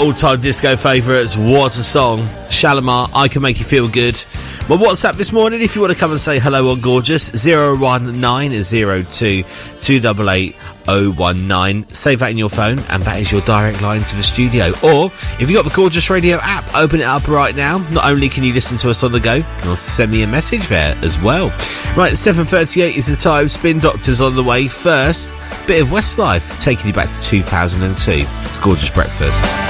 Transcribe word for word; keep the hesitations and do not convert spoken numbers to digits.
all-time disco favourites. What a song. Shalimar, I Can Make You Feel Good. My WhatsApp this morning, if you want to come and say hello on Gorgeous, zero one nine zero two two eight eight zero one nine. Save that in your phone, and that is your direct line to the studio. Or, if you've got the Gorgeous Radio app, open it up right now. Not only can you listen to us on the go, you can also send me a message there as well. Right, seven thirty-eight is the time. Spin Doctors on the way. First, bit of Westlife, taking you back to two thousand two. It's Gorgeous Breakfast.